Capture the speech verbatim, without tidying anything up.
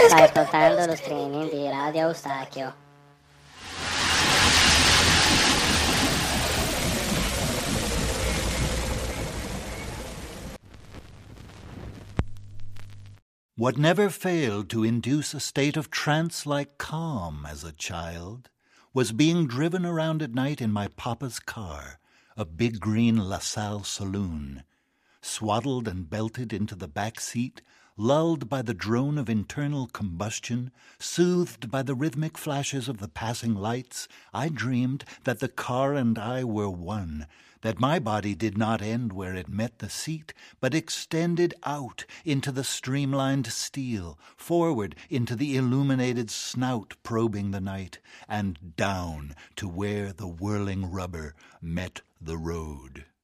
Stai ascoltando lo streaming di Radio Eustachio. What never failed to induce a state of trance-like calm as a child was being driven around at night in my papa's car, a big green LaSalle saloon. Swaddled and belted into the back seat, lulled by the drone of internal combustion, soothed by the rhythmic flashes of the passing lights, I dreamed that the car and I were one, that my body did not end where it met the seat, but extended out into the streamlined steel, forward into the illuminated snout probing the night, and down to where the whirling rubber met the road.